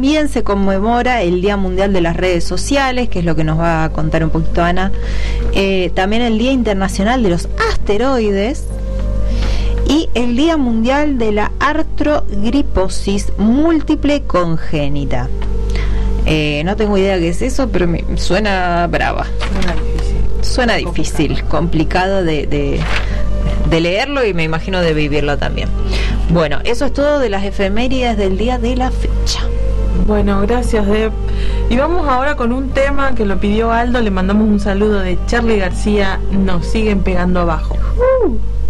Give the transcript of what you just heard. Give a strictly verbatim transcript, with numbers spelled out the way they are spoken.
también se conmemora el Día Mundial de las Redes Sociales, que es lo que nos va a contar un poquito Ana. Eh, también el Día Internacional de los Asteroides y el Día Mundial de la Artrogriposis Múltiple Congénita. Eh, no tengo idea qué es eso, pero me suena brava. Suena difícil. Suena difícil, complicado de, de, de leerlo y me imagino de vivirlo también. Bueno, eso es todo de las efemérides del día de la fecha. Bueno, gracias, Deb. Y vamos ahora con un tema que lo pidió Aldo. Le mandamos un saludo de Charly García. Nos siguen pegando abajo. Uh.